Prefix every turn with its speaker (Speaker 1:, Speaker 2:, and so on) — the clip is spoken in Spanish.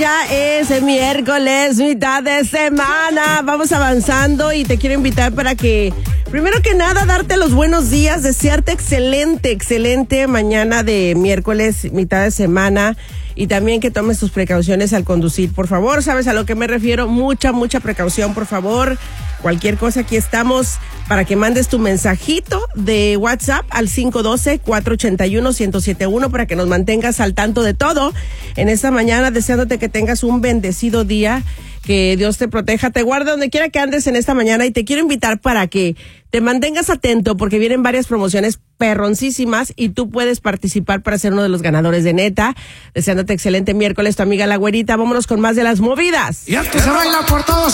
Speaker 1: ya es miércoles, mitad de semana. Vamos avanzando y te quiero invitar para que, primero que nada, darte los buenos días, desearte excelente mañana de miércoles, mitad de semana. Y también que tomes tus precauciones al conducir, por favor. ¿Sabes a lo que me refiero? Mucha precaución, por favor. Cualquier cosa, aquí estamos para que mandes tu mensajito de WhatsApp al 512-481-1071 para que nos mantengas al tanto de todo en esta mañana, deseándote que tengas un bendecido día, que Dios te proteja, te guarde donde quiera que andes en esta mañana, y te quiero invitar para que te mantengas atento porque vienen varias promociones perroncísimas y tú puedes participar para ser uno de los ganadores de Neta. Deseándote excelente miércoles, tu amiga La Güerita. Vámonos con más de las movidas.
Speaker 2: Y esto se baila por todos.